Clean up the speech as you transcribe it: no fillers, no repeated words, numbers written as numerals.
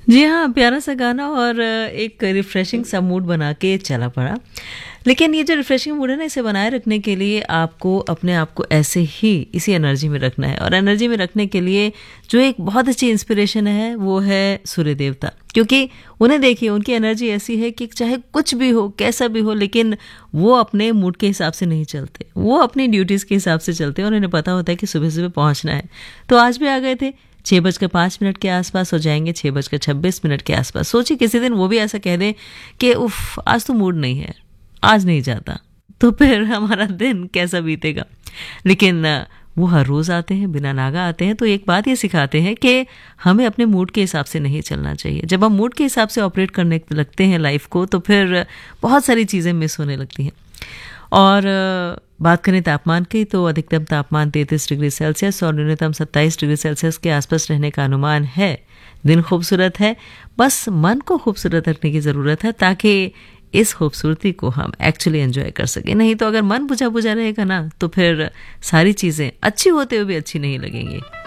जी हाँ, प्यारा सा गाना और एक रिफ्रेशिंग सा मूड बना के चला पड़ा। लेकिन ये जो रिफ्रेशिंग मूड है ना, इसे बनाए रखने के लिए आपको अपने आप को ऐसे ही इसी एनर्जी में रखना है। और एनर्जी में रखने के लिए जो एक बहुत अच्छी इंस्पिरेशन है वो है सूर्य देवता। क्योंकि उन्हें देखिए, उनकी एनर्जी ऐसी है कि चाहे कुछ भी हो, कैसा भी हो, लेकिन वो अपने मूड के हिसाब से नहीं चलते। वो अपनी ड्यूटीज़ के हिसाब से चलते हैं और उन्हें पता होता है कि सुबह सुबह पहुँचना है। तो आज भी आ गए थे 6:05 के आसपास, हो जाएंगे 6:26 के आसपास। सोचिए किसी दिन वो भी ऐसा कह दें कि उफ, आज तो मूड नहीं है, आज नहीं जाता, तो फिर हमारा दिन कैसा बीतेगा। लेकिन वो हर रोज़ आते हैं, बिना नागा आते हैं, तो एक बात ये सिखाते हैं कि हमें अपने मूड के हिसाब से नहीं चलना चाहिए। जब हम मूड के हिसाब से ऑपरेट करने लगते हैं लाइफ को, तो फिर बहुत सारी चीज़ें मिस होने लगती हैं। और बात करें तापमान की, तो अधिकतम तापमान 33 डिग्री सेल्सियस और न्यूनतम 27 डिग्री सेल्सियस के आसपास रहने का अनुमान है। दिन खूबसूरत है, बस मन को खूबसूरत रखने की ज़रूरत है ताकि इस खूबसूरती को हम एक्चुअली एंजॉय कर सकें। नहीं तो अगर मन बुझा बुझा रहेगा ना, तो फिर सारी चीज़ें अच्छी होते हुए भी अच्छी नहीं लगेंगी।